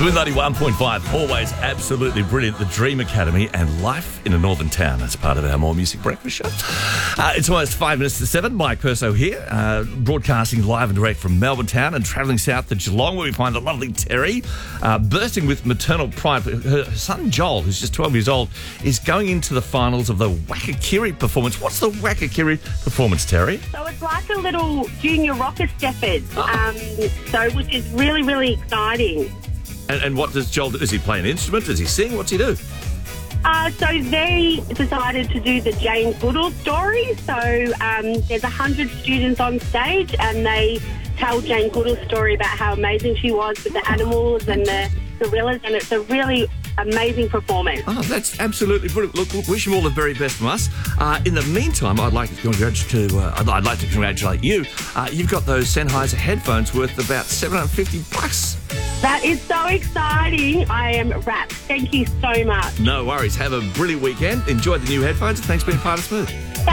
Smooth 91.5, always absolutely brilliant. The Dream Academy and Life in a Northern Town. That's part of our More Music Breakfast show. It's almost 5 minutes to 7. Mike Perso here, broadcasting live and direct from Melbourne Town and travelling south to Geelong, where we find the lovely Terry, bursting with maternal pride. Her son Joel, who's just 12 years old, is going into the finals of the Wakakiri performance. What's the Wakakiri performance, Terry? So it's like a little junior rocker steppers, which is really, really exciting. And what does Joel do? Does he play an instrument? Does he sing? What's he do? So they decided to do the Jane Goodall story. So there's 100 students on stage and they tell Jane Goodall's story about how amazing she was with the animals and the gorillas, and it's a really amazing performance. Oh, that's absolutely brilliant. Look, wish you all the very best from us. In the meantime, I'd like to congratulate you. You've got those Sennheiser headphones worth about $750. That is so exciting. I am wrapped. Thank you so much. No worries. Have a brilliant weekend. Enjoy the new headphones, and thanks for being part of Smooth.